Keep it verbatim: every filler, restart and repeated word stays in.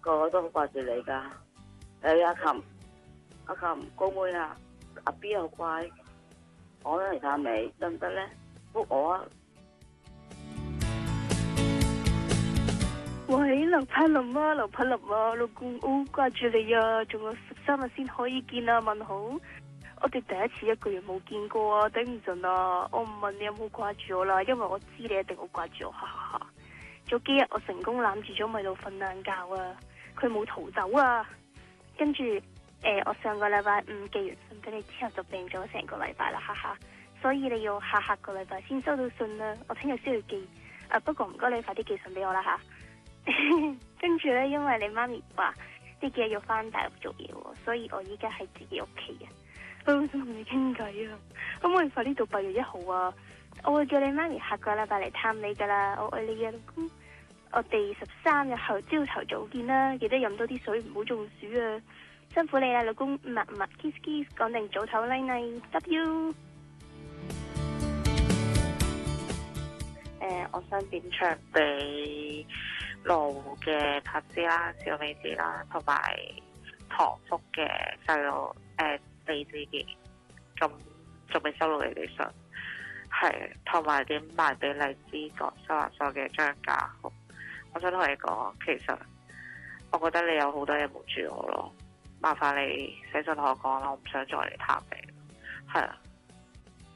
個個都好掛住你噶。誒，阿琴，阿琴高妹啊，阿 B 又乖，我都嚟探你得唔得咧？覆我啊！ 喂，劉柏林啊，劉柏林啊，老公，我好掛住你啊，仲有十三日先可以見啊，問好。我哋第一次一個月冇見過啊，頂唔順啊！我唔問你有冇掛住我啦，因為我知你一定好掛住我，哈哈哈。早幾日我成功攬住咗米露瞓晏覺啊，佢冇逃走啊。跟住誒，我上個禮拜五寄完信俾你之後就病咗成個禮拜啦，哈哈。所以你要下下個禮拜先收到信啊，我聽日先去寄。啊，不過唔該你快啲寄信俾我啦吓。跟住呢，因為你媽咪話呢幾日要翻大陸做嘢喎，所以我依家喺自己屋企啊。我好想同你傾偈啊，可唔可以快啲到八月一號啊？我會叫你媽咪下個禮拜嚟探你噶啦，我愛你啊，老公。我哋十三日後朝頭早見啦，記得飲多啲水，唔好中暑啊！辛苦你啦，老公，默默 kiss kiss， 講定早唞奶奶 ，love you。 誒，我想點唱俾羅湖嘅柏芝啦、小美子啦，同埋唐福嘅細路誒李子健，咁仲未收到你哋信，係同埋點賣俾荔枝角收押所嘅張家豪。我想同你講，其實我覺得你有好多嘢瞞住我咯，麻煩你寫信同我講啦，我唔想再嚟探你，係啊。